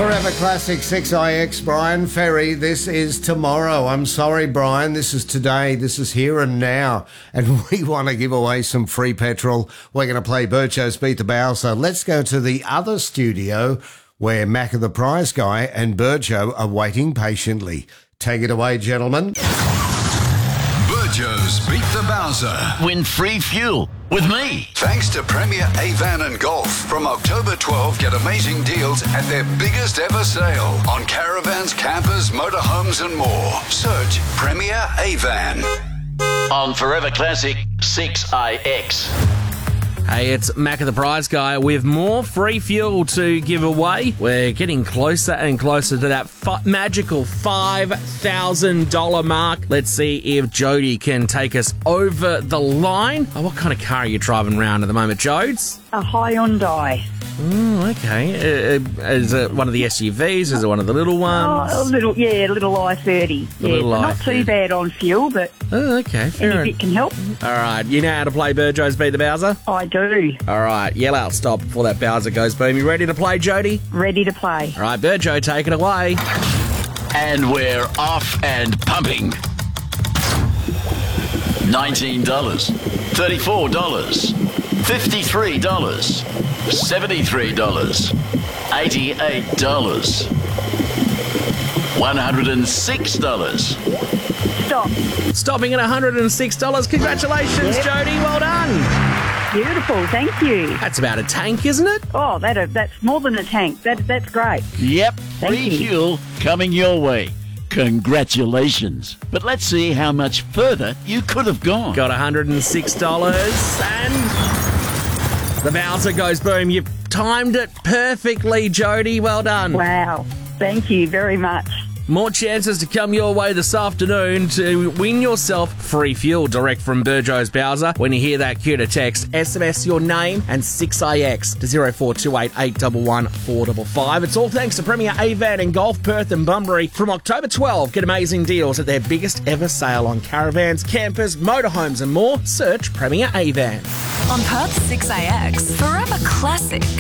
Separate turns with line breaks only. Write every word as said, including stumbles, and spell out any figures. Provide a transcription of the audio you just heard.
Forever Classic six I X, Brian Ferry. This is tomorrow. I'm sorry, Brian. This is today. This is here and now. And we want to give away some free petrol. We're going to play Burcho's Beat the Bowser. Let's go to the other studio where Mac the Prize Guy and Burcho are waiting patiently. Take it away, gentlemen.
Burcho's Beat the Bowser.
Win free fuel with me.
Thanks to Premier Avan and Golf. From October twelfth, get amazing deals at their biggest ever sale on caravans, campers, motorhomes and more. Search Premier Avan.
On Forever Classic six I X.
Hey, it's Mac the Prize Guy with more free fuel to give away. We're getting closer and closer to that f- magical five thousand dollars mark. Let's see if Jody can take us over the line. Oh, what kind of car are you driving around at the moment, Jodes?
A Hyundai.
Oh, okay. Uh, is it one of the S U Vs? Is it one of the little ones?
Oh, a little, yeah, a little I thirty.
The
yeah,
little
not
I thirty.
too bad on fuel, but
Oh, okay. Fair
any bit can help.
All right. You know how to play Burcho's Beat the Bowser?
I do.
All right. Yell out stop before that Bowser goes boom. You ready to play, Jody?
Ready to play.
All right, Burcho, take it away.
And we're off and pumping. nineteen dollars. thirty-four dollars. fifty-three dollars. seventy-three dollars. eighty-eight dollars. one hundred six dollars.
Stop.
Stopping at one hundred six dollars. Congratulations,
Yep.
Jody. Well done.
Beautiful. Thank you.
That's about a tank, isn't it?
Oh, that that's more than a tank. That that's great.
Yep,
Thank
free
you.
fuel coming your way. Congratulations. But let's see how much further you could have gone.
Got one hundred six dollars. And the Bowser goes boom. You've timed it perfectly, Jody. Well done.
Wow. Thank you very much.
More chances to come your way this afternoon to win yourself free fuel direct from Burcho's Bowser. When you hear that, cue to text S M S your name and six I X to zero four two eight eight one one four five five. It's all thanks to Premier Avan and Golf, Perth and Bunbury. From October twelfth, get amazing deals at their biggest ever sale on caravans, campers, motorhomes and more. Search Premier Avan.
On Perth six A X, Forever Classic